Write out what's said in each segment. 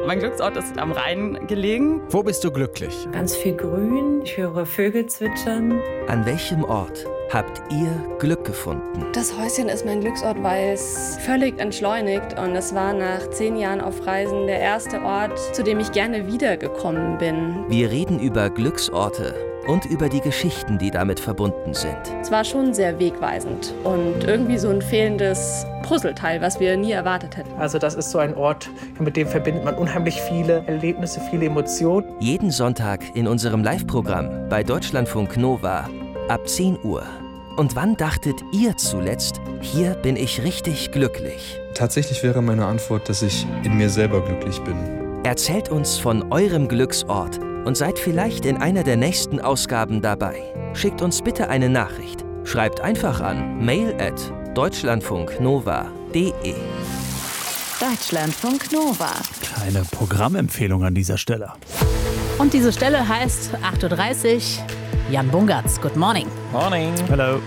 Mein Glücksort ist am Rhein gelegen. Wo bist du glücklich? Ganz viel Grün, ich höre Vögel zwitschern. An welchem Ort habt ihr Glück gefunden? Das Häuschen ist mein Glücksort, weil es völlig entschleunigt. Und es war nach 10 Jahren auf Reisen der erste Ort, zu dem ich gerne wiedergekommen bin. Wir reden über Glücksorte und über die Geschichten, die damit verbunden sind. Es war schon sehr wegweisend und irgendwie so ein fehlendes Puzzleteil, was wir nie erwartet hätten. Also das ist so ein Ort, mit dem verbindet man unheimlich viele Erlebnisse, viele Emotionen. Jeden Sonntag in unserem Live-Programm bei Deutschlandfunk Nova ab 10 Uhr. Und wann dachtet ihr zuletzt, hier bin ich richtig glücklich? Tatsächlich wäre meine Antwort, dass ich in mir selber glücklich bin. Erzählt uns von eurem Glücksort und seid vielleicht in einer der nächsten Ausgaben dabei. Schickt uns bitte eine Nachricht. Schreibt einfach an mail@deutschlandfunknova.de. Deutschlandfunk Nova. Kleine Programmempfehlung an dieser Stelle. Und diese Stelle heißt 8:30 Uhr. Jan Bungartz, good morning. Morning. Hallo.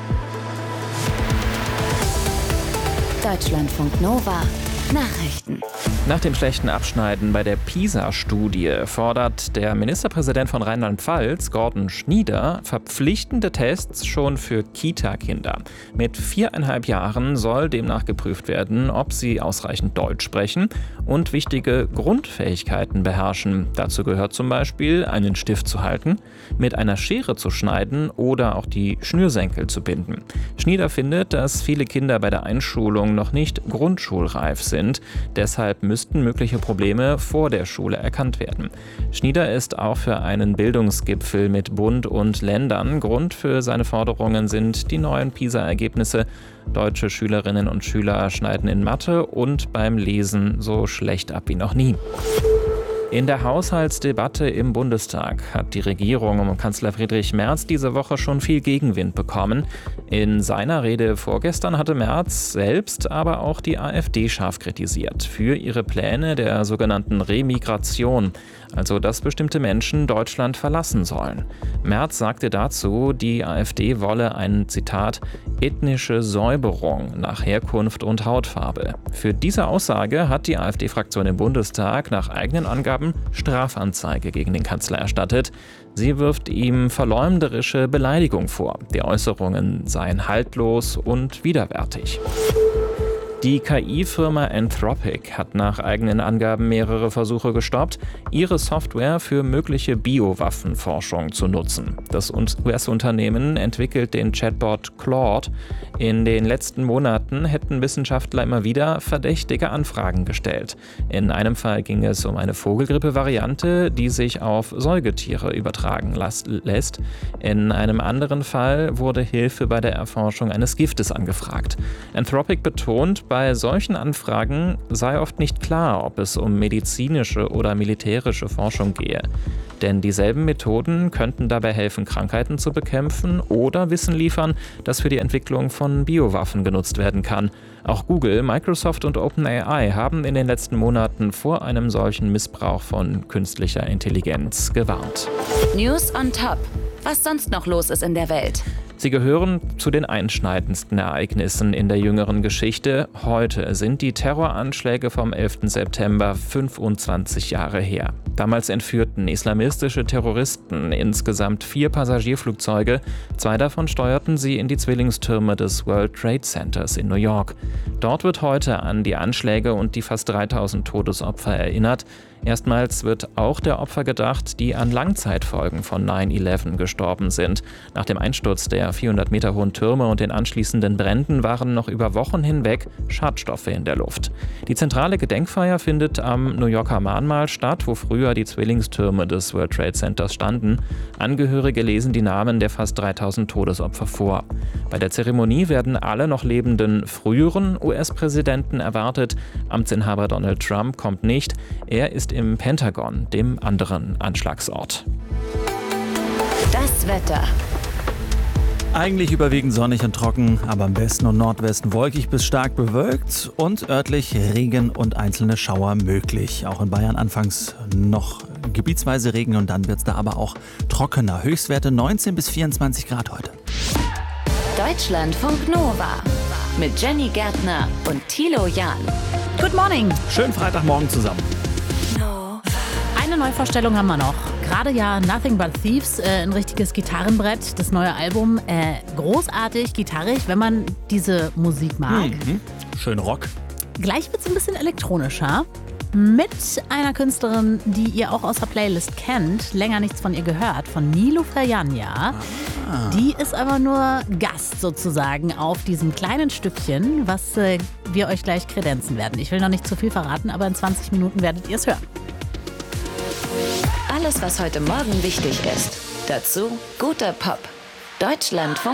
Deutschlandfunk Nova. Nachrichten. Nach dem schlechten Abschneiden bei der PISA-Studie fordert der Ministerpräsident von Rheinland-Pfalz, Gordon Schnieder, verpflichtende Tests schon für Kita-Kinder. Mit 4,5 Jahren soll demnach geprüft werden, ob sie ausreichend Deutsch sprechen und wichtige Grundfähigkeiten beherrschen. Dazu gehört zum Beispiel, einen Stift zu halten, mit einer Schere zu schneiden oder auch die Schnürsenkel zu binden. Schnieder findet, dass viele Kinder bei der Einschulung noch nicht grundschulreif sind. Deshalb müssten mögliche Probleme vor der Schule erkannt werden. Schnieder ist auch für einen Bildungsgipfel mit Bund und Ländern. Grund für seine Forderungen sind die neuen PISA-Ergebnisse. Deutsche Schülerinnen und Schüler schneiden in Mathe und beim Lesen so schlecht ab wie noch nie. In der Haushaltsdebatte im Bundestag hat die Regierung um Kanzler Friedrich Merz diese Woche schon viel Gegenwind bekommen. In seiner Rede vorgestern hatte Merz selbst aber auch die AfD scharf kritisiert für ihre Pläne der sogenannten Remigration, also dass bestimmte Menschen Deutschland verlassen sollen. Merz sagte dazu, die AfD wolle eine, Zitat, ethnische Säuberung nach Herkunft und Hautfarbe. Für diese Aussage hat die AfD-Fraktion im Bundestag nach eigenen Angaben Strafanzeige gegen den Kanzler erstattet. Sie wirft ihm verleumderische Beleidigung vor. Die Äußerungen seien haltlos und widerwärtig. Die KI-Firma Anthropic hat nach eigenen Angaben mehrere Versuche gestoppt, ihre Software für mögliche Biowaffenforschung zu nutzen. Das US-Unternehmen entwickelt den Chatbot Claude. In den letzten Monaten hätten Wissenschaftler immer wieder verdächtige Anfragen gestellt. In einem Fall ging es um eine Vogelgrippe-Variante, die sich auf Säugetiere übertragen lässt. In einem anderen Fall wurde Hilfe bei der Erforschung eines Giftes angefragt. Anthropic betont, bei solchen Anfragen sei oft nicht klar, ob es um medizinische oder militärische Forschung gehe. Denn dieselben Methoden könnten dabei helfen, Krankheiten zu bekämpfen oder Wissen liefern, das für die Entwicklung von Biowaffen genutzt werden kann. Auch Google, Microsoft und OpenAI haben in den letzten Monaten vor einem solchen Missbrauch von künstlicher Intelligenz gewarnt. News on Top. Was sonst noch los ist in der Welt. Sie gehören zu den einschneidendsten Ereignissen in der jüngeren Geschichte. Heute sind die Terroranschläge vom 11. September 25 Jahre her. Damals entführten islamistische Terroristen insgesamt 4 Passagierflugzeuge. 2 davon steuerten sie in die Zwillingstürme des World Trade Centers in New York. Dort wird heute an die Anschläge und die fast 3000 Todesopfer erinnert. Erstmals wird auch der Opfer gedacht, die an Langzeitfolgen von 9/11 gestorben sind. Nach dem Einsturz der 400 Meter hohen Türme und den anschließenden Bränden waren noch über Wochen hinweg Schadstoffe in der Luft. Die zentrale Gedenkfeier findet am New Yorker Mahnmal statt, wo früher die Zwillingstürme des World Trade Centers standen. Angehörige lesen die Namen der fast 3000 Todesopfer vor. Bei der Zeremonie werden alle noch lebenden früheren US-Präsidenten erwartet. Amtsinhaber Donald Trump kommt nicht. Er ist im Pentagon, dem anderen Anschlagsort. Das Wetter. Eigentlich überwiegend sonnig und trocken, aber im Westen und Nordwesten wolkig bis stark bewölkt und örtlich Regen und einzelne Schauer möglich. Auch in Bayern anfangs noch gebietsweise Regen und dann wird es da aber auch trockener. Höchstwerte 19 bis 24 Grad heute. Deutschlandfunk Nova mit Jenny Gärtner und Thilo Jahn. Good morning. Schönen Freitagmorgen zusammen. No. Neuvorstellungen haben wir noch. Gerade ja Nothing But Thieves, ein richtiges Gitarrenbrett, das neue Album. Großartig, gitarrig, wenn man diese Musik mag. Schön Rock. Gleich wird es ein bisschen elektronischer. Mit einer Künstlerin, die ihr auch aus der Playlist kennt, länger nichts von ihr gehört, von Nilo Ferjanja. Die ist aber nur Gast sozusagen auf diesem kleinen Stückchen, was wir euch gleich kredenzen werden. Ich will noch nicht zu viel verraten, aber in 20 Minuten werdet ihr es hören. Alles, was heute Morgen wichtig ist. Dazu guter Pop. Deutschlandfunk